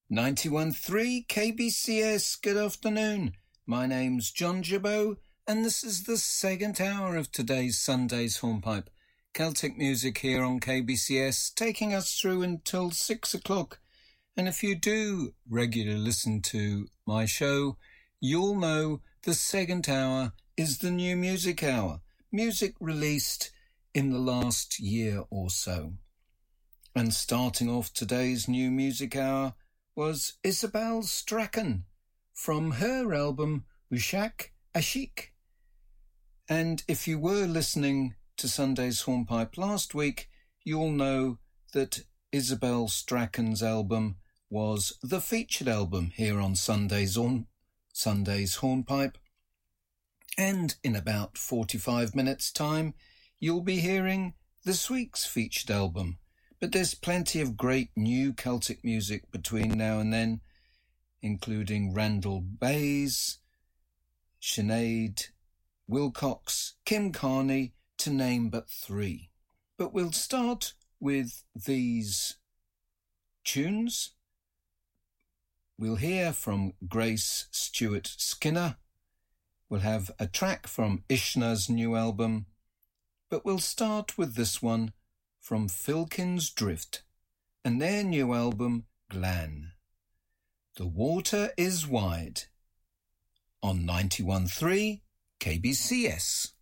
91.3 KBCS, good afternoon. My name's John Gibbo, and this is the second hour of today's Sunday's Hornpipe. Celtic music here on KBCS, taking us through until 6 o'clock. And if you do regularly listen to my show, you'll know the second hour is the new music hour. Music released in the last year or so. And starting off today's new music hour was Isabel Strachan from her album Ushak Ashik. And if you were listening to Sunday's Hornpipe last week, you'll know that Isabel Strachan's album was the featured album here on Sunday's Hornpipe. And in about 45 minutes' time, you'll be hearing this week's featured album. But there's plenty of great new Celtic music between now and then, including Randall Bays, Sinead Wilcox, Kim Carney, to name but three. But we'll start with these tunes. We'll hear from Grace Stewart Skinner. We'll have a track from Ishna's new album. But we'll start with this one from Filkin's Drift and their new album, Glan. The Water is Wide on 91.3 KBCS.